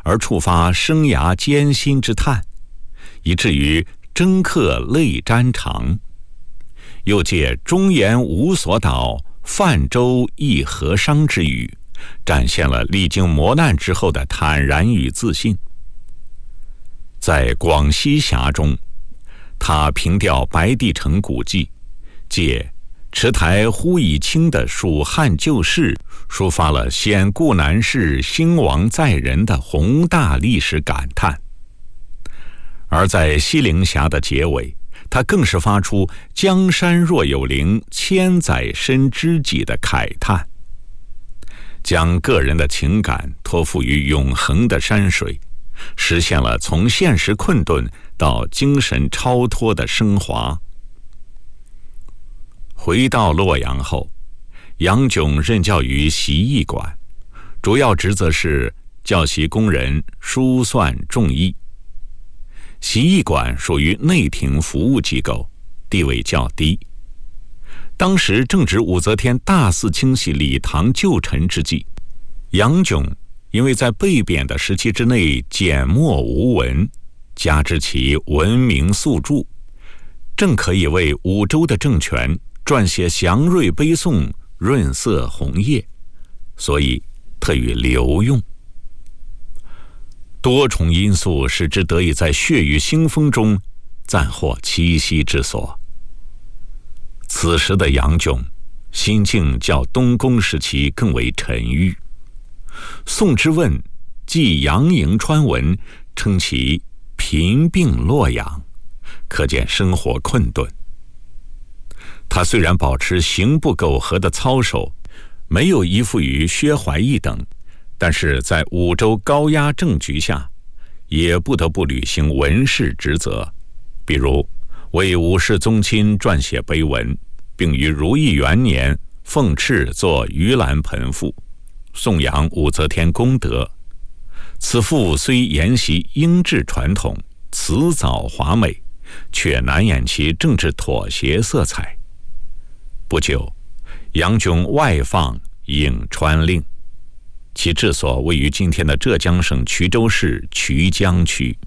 而触发生涯艰辛之叹，以至于征客泪沾裳。又借忠言无所导，泛舟亦何伤之语，展现了历经磨难之后的坦然与自信。在广西峡中，他凭吊白帝城古迹，借池台呼以清的蜀汉旧事，抒发了显故难事，兴亡在人的宏大历史感叹。而在西陵峡的结尾，他更是发出江山若有灵，千载深知己的慨叹，将个人的情感托付于永恒的山水，实现了从现实困顿到精神超脱的升华。回到洛阳后，杨炯任教于习艺馆，主要职责是教习工人书算仲义。习艺馆属于内廷服务机构，地位较低。当时正值武则天大肆清洗礼堂旧臣之际，杨炯因为在被贬的时期之内缄默无闻，加之其闻名素著，正可以为武周的政权撰写祥瑞碑颂，润色红叶，所以特予留用。多重因素使之得以在血雨腥风中暂获栖息之所。此时的杨炯心境较东宫时期更为沉郁。宋之问记杨迎川文，称其贫病洛阳，可见生活困顿。他虽然保持行不苟合的操守，没有依附于薛怀义等，但是在武周高压政局下，也不得不履行文士职责，比如为武氏宗亲撰写碑文，并于如意元年奉敕作盂兰盆赋，颂扬武则天功德。此赋虽沿袭英制传统，辞藻华美，却难掩其政治妥协色彩。不久，杨炯外放颍川令，其治所位于今天的浙江省衢州市衢江区。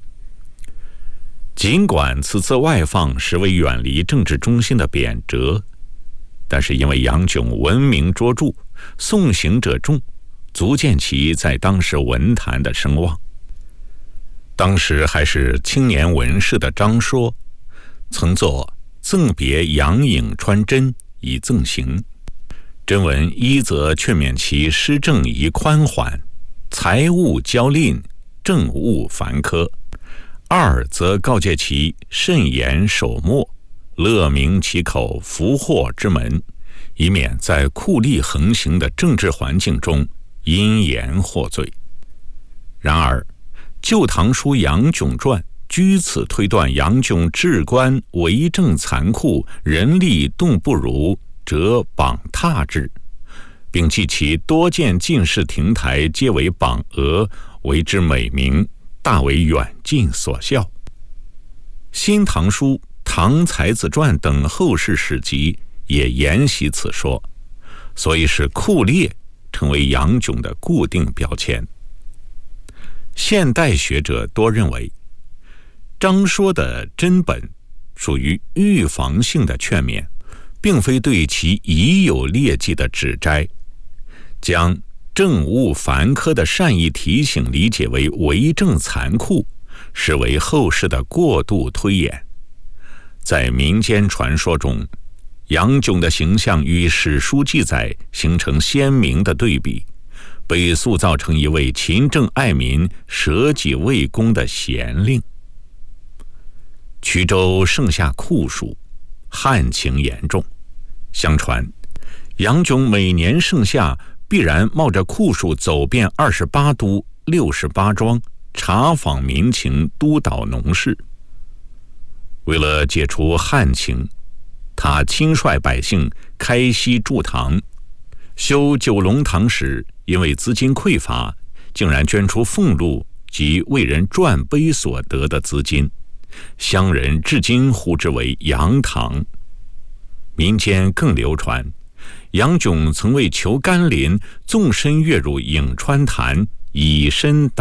尽管此次外放实为远离政治中心的贬谪，但是因为杨炯闻名卓著，送行者众，足见其在当时文坛的声望。当时还是青年文士的张说，曾作赠别杨颍川真以赠行。真文一则劝勉其施政宜宽缓，财物交吝，政务繁苛；二则告诫其慎言守默，乐明其口，福祸之门，以免在酷吏横行的政治环境中因言获罪。然而《旧唐书·杨炯传》据此推断杨炯治官为政残酷，人力动不如，则榜榻之，并记其多见进士亭台皆为榜额，为之美名，大为远近所效。《新唐书》《唐才子传》等后世史籍也沿袭此说，所以使酷烈成为杨炯的固定标签。现代学者多认为，张说的真本属于预防性的劝勉，并非对其已有劣迹的指摘，将政务繁苛的善意提醒理解为为政残酷，实为后世的过度推演。在民间传说中，杨炯的形象与史书记载形成鲜明的对比，被塑造成一位勤政爱民、舍己为公的贤令。衢州盛夏酷暑，旱情严重。相传，杨炯每年盛夏必然冒着酷暑走遍28都68庄，查访民情，督导农事。为了解除旱情，他亲率百姓开溪筑塘。修九龙塘时，因为资金匮乏，竟然捐出俸禄及为人撰碑所得的资金，乡人至今呼之为杨塘。民间更流传，杨炯曾为求甘霖，纵身跃入颍川潭，以身